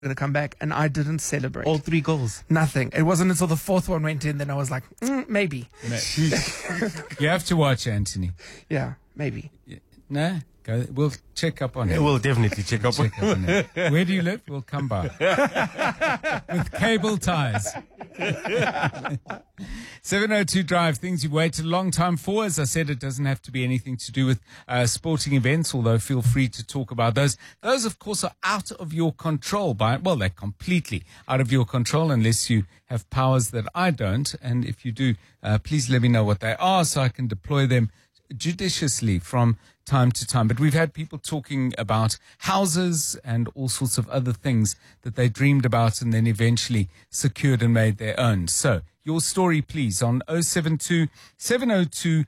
to come back, and I didn't celebrate. All 3 goals. Nothing. It wasn't until the 4th one went in, then I was like, maybe. You have to watch, Anthony. Yeah, maybe. No? Go. We'll check up on Yeah, him. we'll definitely check up on Him. Where do you live? We'll come by. With cable ties. 702 Drive, things you've waited a long time for. As I said, it doesn't have to be anything to do with sporting events, although feel free to talk about those. Those, of course, are out of your control. They're completely out of your control unless you have powers that I don't. And if you do, please let me know what they are so I can deploy them judiciously from time to time. But we've had people talking about houses and all sorts of other things that they dreamed about and then eventually secured and made their own. So your story, please, on 072 702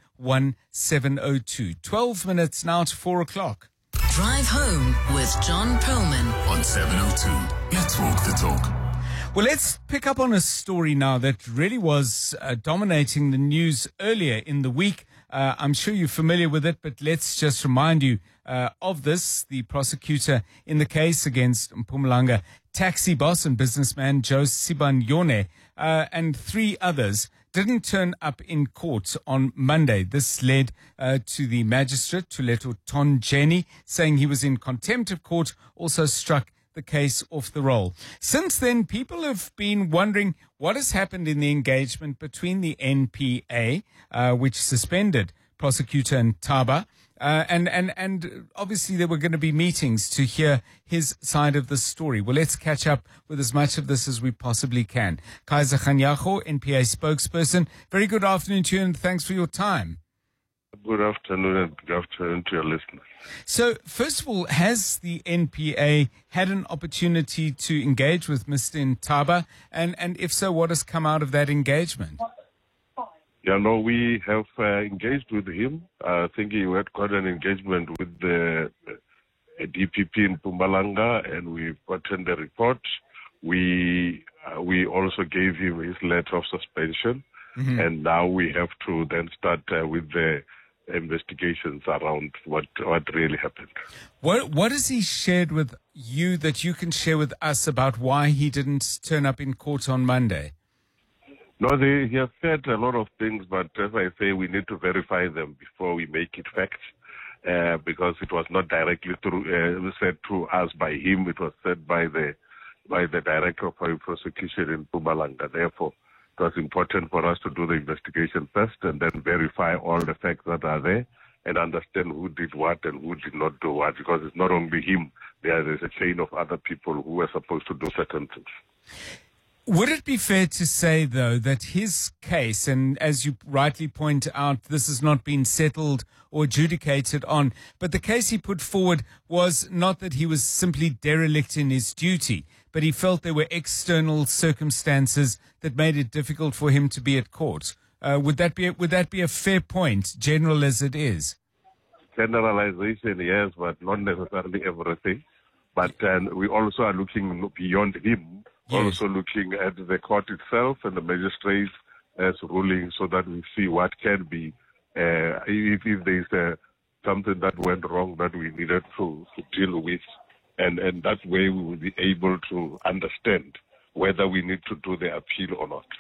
1702. 12 minutes now to 4 o'clock. Drive home with John Perlman on 702. Let's walk the talk. Well, let's pick up on a story now that really was dominating the news earlier in the week. I'm sure you're familiar with it, but let's just remind you of this. The prosecutor in the case against Mpumalanga taxi boss and businessman Joe Sibanyone and 3 others didn't turn up in court on Monday. This led to the magistrate, Tuleto Tonjeni, saying he was in contempt of court, also struck the case off the roll. Since then, people have been wondering what has happened in the engagement between the NPA, which suspended prosecutor Ntaba, and obviously there were going to be meetings to hear his side of the story. Well, let's catch up with as much of this as we possibly can. Kaiser Khanyago, NPA spokesperson, very good afternoon to you and thanks for your time. Good afternoon and good afternoon to your listeners. So, first of all, has the NPA had an opportunity to engage with Mr. Ntaba? And if so, what has come out of that engagement? Yeah, no, we have engaged with him. I think he had quite an engagement with the DPP in Mpumalanga, and we've gotten the report. We also gave him his letter of suspension, and now we have to then start with the investigations around what really happened. What has he shared with you that you can share with us about why he didn't turn up in court on Monday? No, he has said a lot of things, but as I say, we need to verify them before we make it fact, because it was not directly said to us by him. It was said by the director of public prosecution in Mpumalanga. Therefore, it was important for us to do the investigation first and then verify all the facts that are there and understand who did what and who did not do what, because it's not only him. There is a chain of other people who were supposed to do certain things. Would it be fair to say, though, that his case, and as you rightly point out, this has not been settled or adjudicated on, but the case he put forward was not that he was simply derelict in his duty, but he felt there were external circumstances that made it difficult for him to be at court. Would that be a fair point, general as it is? Generalization, yes, but not necessarily everything. But we also are looking beyond him. Yes. Also looking at the court itself and the magistrates as ruling, so that we see what can be, if there's something that went wrong that we needed to deal with. And that way we will be able to understand whether we need to do the appeal or not.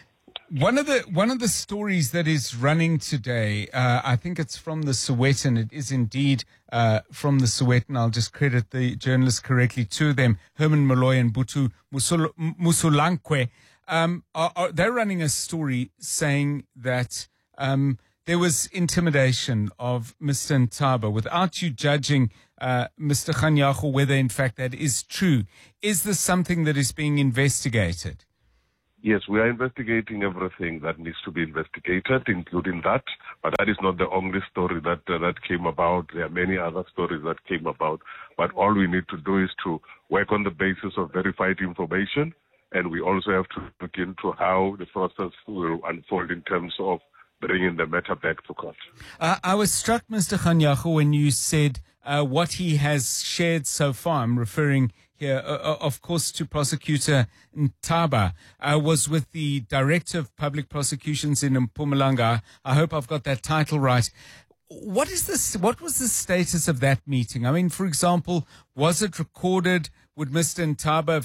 One of the stories that is running today, I think it's from the Sowetan. It is indeed from the Sowetan. I'll just credit the journalists correctly. 2 of them, Herman Malloy and Butu Musulankwe, they're running a story saying that there was intimidation of Mr. Ntaba. Without you judging Mr. Khanyago whether in fact that is true, is this something that is being investigated? Yes, we are investigating everything that needs to be investigated, including that. But that is not the only story that came about. There are many other stories that came about. But all we need to do is to work on the basis of verified information. And we also have to look into how the process will unfold in terms of bringing the matter back to court. I was struck, Mr. Khanyago, when you said what he has shared so far. I'm referring here, of course, to Prosecutor Ntaba, was with the Director of Public Prosecutions in Mpumalanga. I hope I've got that title right. What was the status of that meeting? I mean, for example, was it recorded? Would Mr. Ntaba